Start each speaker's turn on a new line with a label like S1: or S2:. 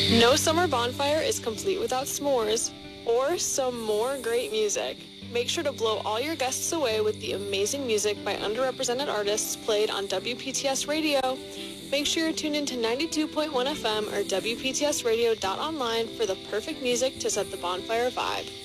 S1: No summer bonfire is complete without s'mores or some more great music. Make sure to blow all your guests away with the amazing music by underrepresented artists played on WPTS Radio. Make sure you're tuned into 92.1 FM or WPTSradio.online for the perfect music to set the bonfire vibe.